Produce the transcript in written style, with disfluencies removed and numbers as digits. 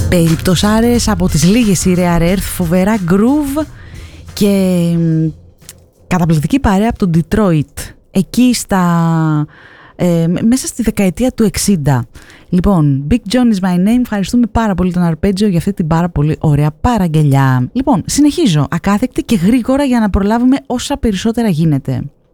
Περιπτωσάρες από τις λίγες η Rare Earth, φοβερά groove και καταπληκτική παρέα από τον Detroit, εκεί μέσα στη δεκαετία του 60. Λοιπόν, Big John is my name. Ευχαριστούμε πάρα πολύ τον Αρπέτζιο για αυτή την πάρα πολύ ωραία παραγγελιά. Λοιπόν, συνεχίζω ακάθεκτη και γρήγορα για να προλάβουμε όσα περισσότερα γίνεται.